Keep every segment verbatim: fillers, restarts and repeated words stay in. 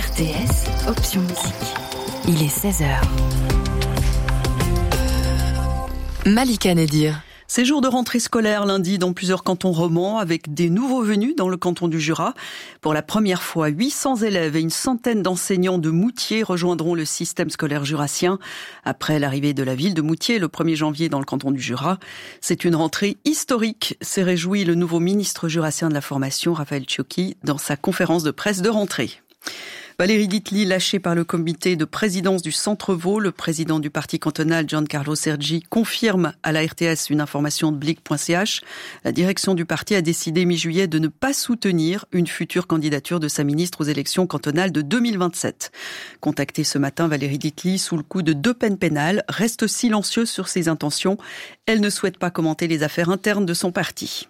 R T S, option musique. Il est seize heures. Malika Nedir. C'est jour de rentrée scolaire lundi dans plusieurs cantons romans avec des nouveaux venus dans le canton du Jura. Pour la première fois, huit cents élèves et une centaine d'enseignants de Moutier rejoindront le système scolaire jurassien après l'arrivée de la ville de Moutier le premier janvier dans le canton du Jura. C'est une rentrée historique, s'est réjoui le nouveau ministre jurassien de la formation, Raphaël Ciocchi, dans sa conférence de presse de rentrée. Valérie Ditli, lâchée par le comité de présidence du Centre-Vaud, le président du parti cantonal, Giancarlo Sergi, confirme à la R T S une information de blic point c h. La direction du parti a décidé mi-juillet de ne pas soutenir une future candidature de sa ministre aux élections cantonales de deux mille vingt-sept. Contactée ce matin, Valérie Ditli, sous le coup de deux peines pénales, reste silencieuse sur ses intentions. Elle ne souhaite pas commenter les affaires internes de son parti.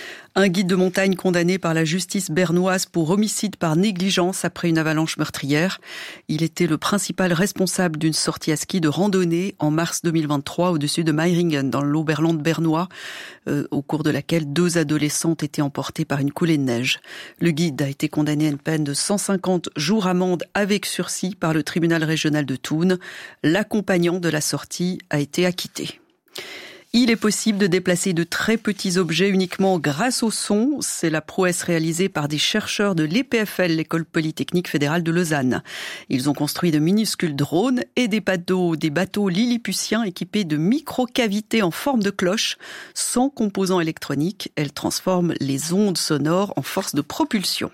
Un guide de montagne condamné par la justice bernoise pour homicide par négligence après une avalanche meurtrière. Il était le principal responsable d'une sortie à ski de randonnée en mars deux mille vingt-trois au-dessus de Meiringen, dans l'Oberland bernois, euh, au cours de laquelle deux adolescentes étaient emportées par une coulée de neige. Le guide a été condamné à une peine de cent cinquante jours amende avec sursis par le tribunal régional de Thun. L'accompagnant de la sortie a été acquitté. Il est possible de déplacer de très petits objets uniquement grâce au son. C'est la prouesse réalisée par des chercheurs de l'E P F L, l'École Polytechnique Fédérale de Lausanne. Ils ont construit de minuscules drones et des bateaux, des bateaux lilliputiens équipés de micro-cavités en forme de cloche. Sans composants électroniques, elles transforment les ondes sonores en force de propulsion.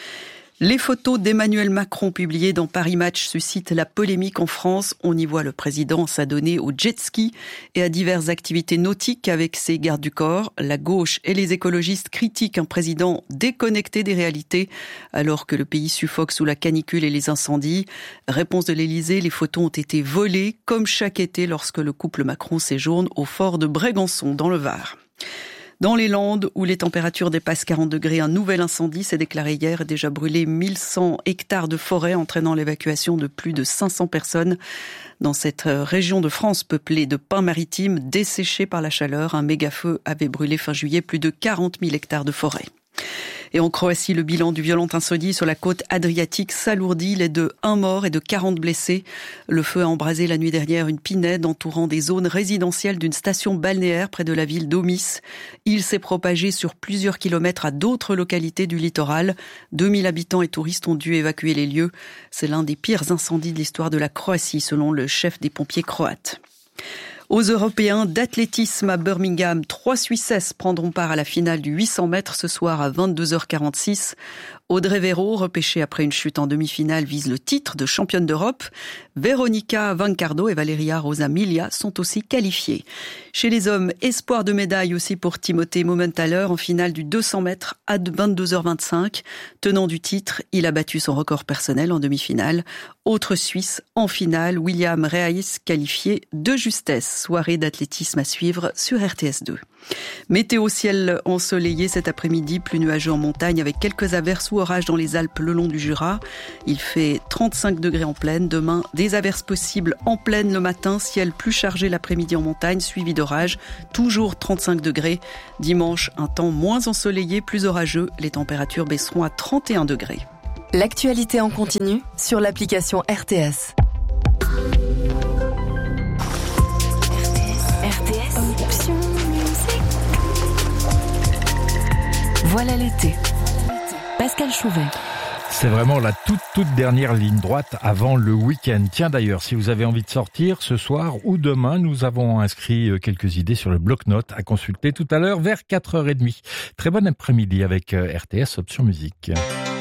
Les photos d'Emmanuel Macron publiées dans Paris Match suscitent la polémique en France. On y voit le président s'adonner au jet ski et à diverses activités nautiques avec ses gardes du corps. La gauche et les écologistes critiquent un président déconnecté des réalités alors que le pays suffoque sous la canicule et les incendies. Réponse de l'Élysée, les photos ont été volées comme chaque été lorsque le couple Macron séjourne au fort de Brégançon dans le Var. Dans les Landes, où les températures dépassent quarante degrés, un nouvel incendie s'est déclaré hier et déjà brûlé mille cent hectares de forêt, entraînant l'évacuation de plus de cinq cents personnes. Dans cette région de France peuplée de pins maritimes desséchés par la chaleur, un méga-feu avait brûlé fin juillet plus de quarante mille hectares de forêt. Et en Croatie, le bilan du violent incendie sur la côte adriatique s'alourdit. Il est de un mort et de quarante blessés. Le feu a embrasé la nuit dernière une pinède entourant des zones résidentielles d'une station balnéaire près de la ville d'Omis. Il s'est propagé sur plusieurs kilomètres à d'autres localités du littoral. deux mille habitants et touristes ont dû évacuer les lieux. C'est l'un des pires incendies de l'histoire de la Croatie, selon le chef des pompiers croates. Aux Européens d'athlétisme à Birmingham, trois Suissesses prendront part à la finale du huit cents mètres ce soir à vingt-deux heures quarante-six. Audrey Véro, repêchée après une chute en demi-finale, vise le titre de championne d'Europe. Veronica Vancardo et Valeria Rosa Milia sont aussi qualifiées. Chez les hommes, espoir de médaille aussi pour Timothée Momentaler en finale du deux cents mètres à vingt-deux heures vingt-cinq. Tenant du titre, il a battu son record personnel en demi-finale. Autre Suisse en finale, William Reis, qualifié de justesse. Soirée d'athlétisme à suivre sur R T S deux. Météo ciel ensoleillé cet après-midi, plus nuageux en montagne avec quelques averses ou orages dans les Alpes le long du Jura. Il fait trente-cinq degrés en plaine. Demain, des averses possibles en plaine le matin, ciel plus chargé l'après-midi en montagne, suivi d'orages, toujours trente-cinq degrés. Dimanche, un temps moins ensoleillé, plus orageux. Les températures baisseront à trente et un degrés. L'actualité en continu sur l'application R T S. R T S, option musique. Voilà l'été. Pascal Chouvet. C'est vraiment la toute toute dernière ligne droite avant le week-end. Tiens d'ailleurs, si vous avez envie de sortir ce soir ou demain, nous avons inscrit quelques idées sur le bloc-notes à consulter tout à l'heure vers quatre heures trente. Très bon après-midi avec R T S Option Musique.